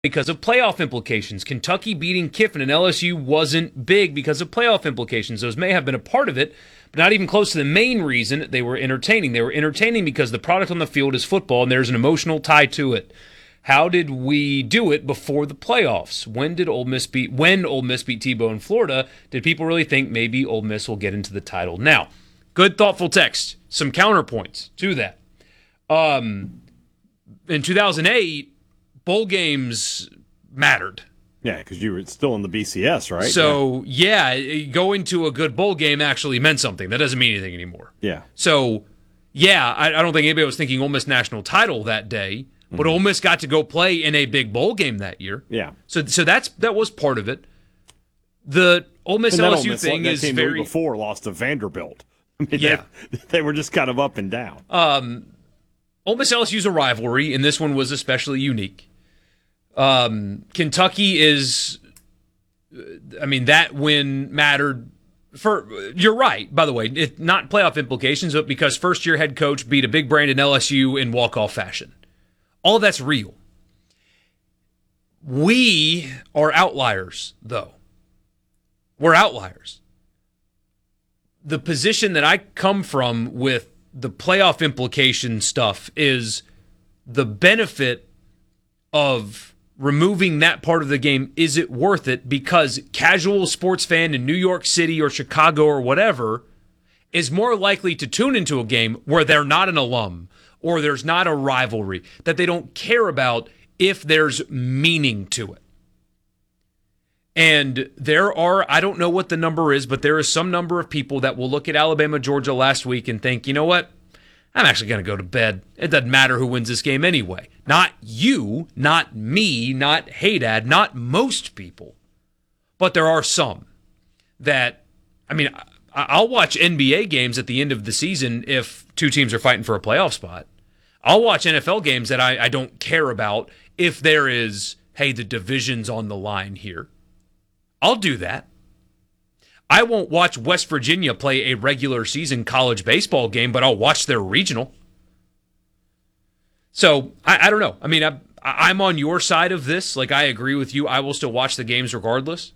because of playoff implications. Kentucky beating Kiffin and LSU wasn't big because of playoff implications. Those may have been a part of it, but not even close to the main reason they were entertaining. They were entertaining because the product on the field is football, and there's an emotional tie to it. How did we do it before the playoffs? When Ole Miss beat Tebow in Florida, did people really think maybe Ole Miss will get into the title? Now, good, thoughtful text. Some counterpoints to that. In 2008, bowl games mattered. Yeah, because you were still in the BCS, right? So, going to a good bowl game actually meant something. That doesn't mean anything anymore. Yeah. So, I don't think anybody was thinking Ole Miss national title that day, but Ole Miss got to go play in a big bowl game that year. Yeah. So that was part of it. The Ole Miss LSU thing is team very before lost to Vanderbilt. I mean, they were just kind of up and down. Ole Miss LSU is a rivalry, and this one was especially unique. Kentucky is, that win mattered. You're right, by the way, not playoff implications, but because first-year head coach beat a big brand in LSU in walk-off fashion. All of that's real. We are outliers, though. We're outliers. The position that I come from with the playoff implication stuff is the benefit of removing that part of the game. Is it worth it? Because casual sports fan in New York City or Chicago or whatever is more likely to tune into a game where they're not an alum or there's not a rivalry, that they don't care about if there's meaning to it. And there are, I don't know what the number is, but there is some number of people that will look at Alabama, Georgia last week and think, you know what? I'm actually going to go to bed. It doesn't matter who wins this game anyway. Not you, not me, not Haydad, not most people. But there are some that, I'll watch NBA games at the end of the season if two teams are fighting for a playoff spot. I'll watch NFL games that I don't care about if there is, hey, the division's on the line here. I'll do that. I won't watch West Virginia play a regular season college baseball game, but I'll watch their regional. So, I don't know. I'm on your side of this. Like, I agree with you. I will still watch the games regardless.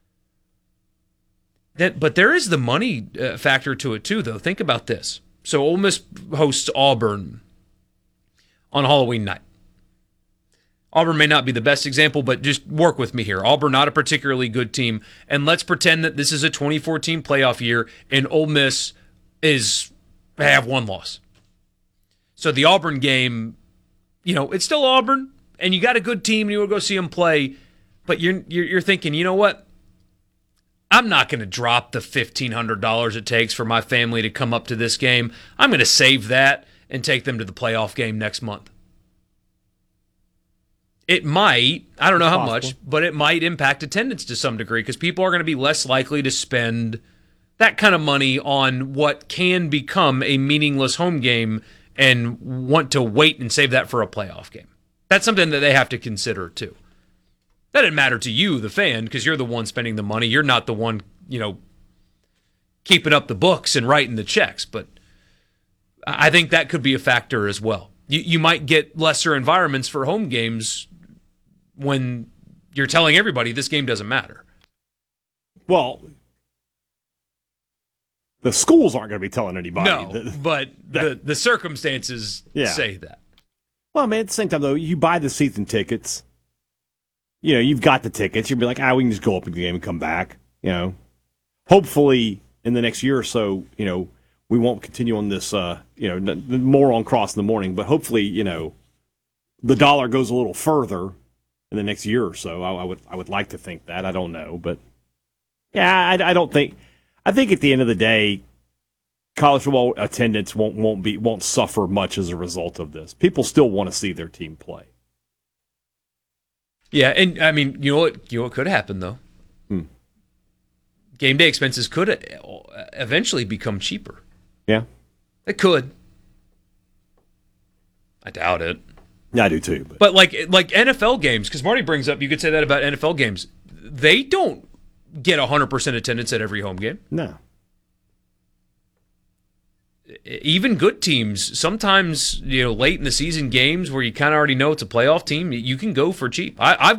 But there is the money factor to it, too, though. Think about this. So, Ole Miss hosts Auburn on Halloween night. Auburn may not be the best example, but just work with me here. Auburn, not a particularly good team. And let's pretend that this is a 2014 playoff year and Ole Miss have one loss. So the Auburn game, it's still Auburn, and you got a good team and you will go see them play, but you're thinking, you know what? I'm not going to drop the $1,500 it takes for my family to come up to this game. I'm going to save that and take them to the playoff game next month. It might, I don't know how much, but it might impact attendance to some degree because people are going to be less likely to spend that kind of money on what can become a meaningless home game and want to wait and save that for a playoff game. That's something that they have to consider too. That didn't matter to you, the fan, because you're the one spending the money. You're not the one, keeping up the books and writing the checks. But I think that could be a factor as well. You might get lesser environments for home games when you're telling everybody this game doesn't matter. Well, the schools aren't going to be telling anybody. No, but the circumstances say that. Well, at the same time, though, you buy the season tickets. You've got the tickets. You'll be like, we can just go up in the game and come back. Hopefully in the next year or so, we won't continue on this, more on Cross in the morning. But hopefully, the dollar goes a little further in the next year or so. I would like to think that. I don't know, but I don't think. I think at the end of the day, college football attendance won't suffer much as a result of this. People still want to see their team play. Yeah, and you know what could happen though. Game day expenses could eventually become cheaper. Yeah, it could. I doubt it. Yeah, I do too. But like NFL games, because Marty brings up, you could say that about NFL games. They don't get 100% attendance at every home game. No. even good teams, sometimes, late in the season games where you kind of already know it's a playoff team, you can go for cheap. I've